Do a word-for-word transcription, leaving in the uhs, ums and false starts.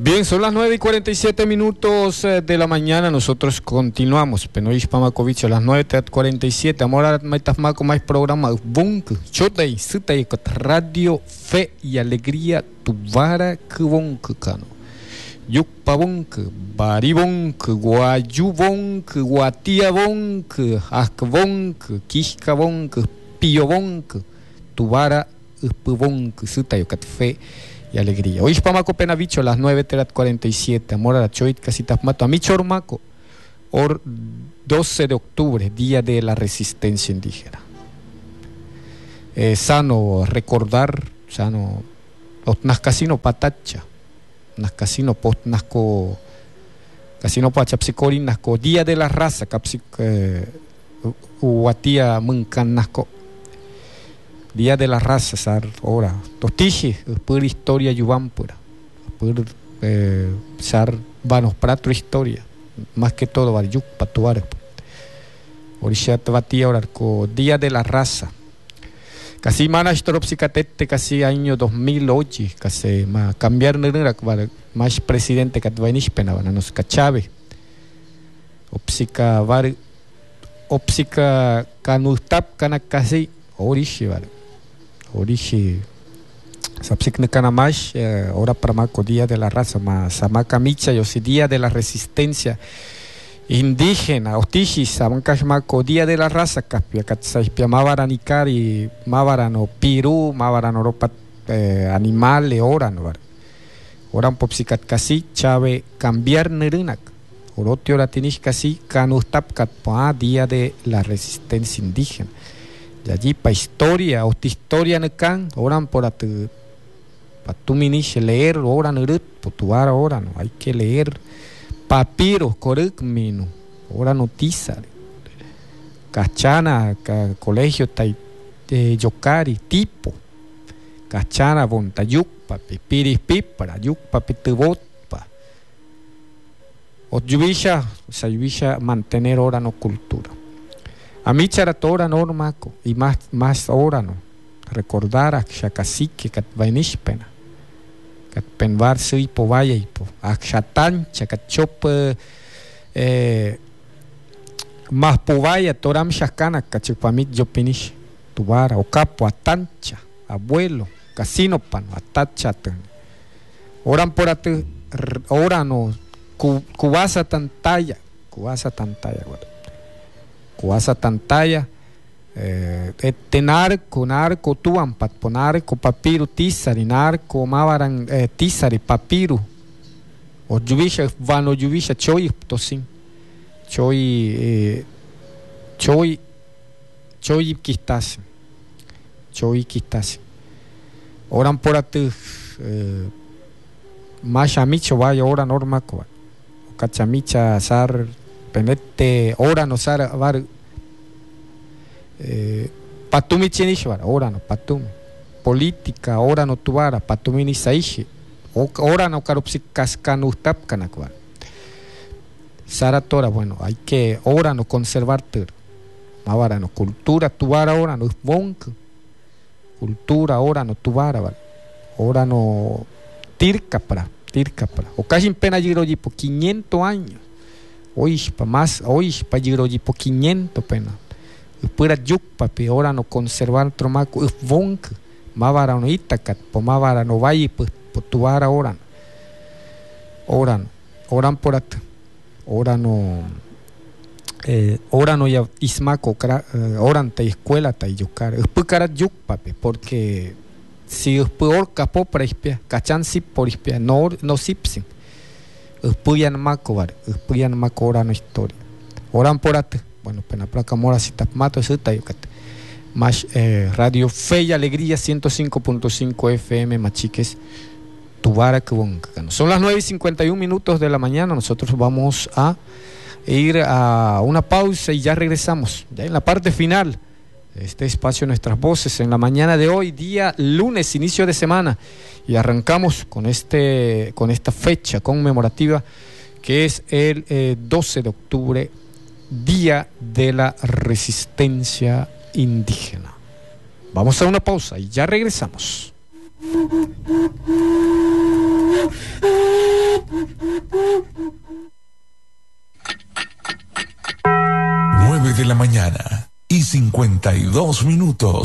Bien, son las nueve y cuarenta y siete minutos de la mañana. Nosotros continuamos. Penois Pamakovich a las nueve y cuarenta y siete. Amor Maitasmaco más programa. Bunk, Chotay, Sutay, Radio Fe y Alegría. Tuvara Kubonk Kano. Yukpabonk, Baribonk, Guayubonk, Guatiabonk, Askbonk, Kishkabonk, Piobonk, Tuvara Upubonk, Sutay, Fe y Alegría. Hoy es Pamaco Penavicho a las nueve y cuarenta y siete. Amor a la Choit, Casitas Mato. A mi Chormaco, or doce de octubre, Día de la Resistencia Indígena. Eh, sano recordar, sano, Otnascasino Patacha, Nascasino Post Nasco, Casino Pachapsicori, Nasco, Día de la Raza, Capsic, eh, Uatía Muncan Nasco. Día de la Raza, sar, ahora, Tostichi, por historia yuvampura, por eh, sar, vanos para tu historia, más que todo, Barayuk, Patuar. Orisha Tabatía, ahora, Día de la Raza. Casi mana estropsicatete, casi año dos mil ocho, casi ma cambiar nera, más presidente que Advainish Penavana, nos cachave. Opsica, var, Opsica, Canustap, Canacasi, Orishi, vale. Orishi Sapsikne Kanamash, ahora para Maco, Día de la Raza, más Samaka Micha, yo Día de la Resistencia Indígena, Otishi, Samankashmako, Día de la Raza, Caspia, Katsaipia, Mavaranikari, Mavarano, Piru, Mavarano, Ropa, eh, Animal, Orano, Oran Popsikat Kasi, Chave, Cambiar Nerunak, Orotio Latinish Kasi, Kanustap Katpa, Día de la Resistencia Indígena. Y allí para historia, o historia necan, oran por atu, para tu minish leer, oran urut, por tu ara oran, hay que leer papiros, corec minu, oran noticia, cachana, ca, colegio tai, eh, yocari, tipo, cachana, bontayuk, papi, piris pipara, yuk, papi, tebot, pa, o yuvisha, o sea, yuvisha mantener oran cultura. A mí charatora normaco y más más órano recordar a Xacasique cat vainishpena cat penvar sui po vaya y po a Xatancha cat chop eh más po vaya toram xacana cachupamit yo pinish tubara o capo a tancha abuelo casino pan atachatan oran por at orano cubasa tantaya cubasa tantaya guarda. Kuasa tantaya, eh, tenarco, narco, tuan, patponarco, papiru, tisari, narco, mavaran, eh, tisari, papiru, o yuvisha, vano yuvisha, choi, tosin, choi, eh, choi, choi, quistasi, choi, quistasi. Oran por atu, eh, machamicho, vaya, ora norma, cachamicha, sar, penete ora no sara var eh, patumi chenishwara ora no patumi política ora no tuvara patumi ni saishi ora no karupsi kaskanu tap kanakwar sara tora bueno hay que ora no conservar ter mavara no cultura tuvara ora no bonk cultura ora no tuvara vale ora no tirka para tirka para o casi pena giroji por quinientos años. Hoy para más, hoy para giroji por quinientos pena. Pura yuk papi, ahora no conservar tromaco, es bonk, mavara no itacat, po mavara no vaya pues por tu vara oran. Oran, oran por at, ora no, eh, ora no ya ismaco, oran ta escuela ta yukar, es pucara yuk papi, porque si es peor capo para ispia, cachan sip por ispia, no, no sipsin. Puyan maco, var, puyan maco ora no historia. Oran por ate, bueno, pena placa mora si tapmato es esta yucate. Más eh, Radio Fe y Alegría ciento cinco punto cinco F M, machiques, tuvara que boncano. Son las nueve y cincuenta y un minutos de la mañana. Nosotros vamos a ir a una pausa y ya regresamos. Ya en la parte final de este espacio, Nuestras Voces, en la mañana de hoy, día lunes, inicio de semana. Y arrancamos con, este, con esta fecha conmemorativa que es el eh, doce de octubre, Día de la Resistencia Indígena. Vamos a una pausa y ya regresamos. de la mañana y cincuenta y dos minutos.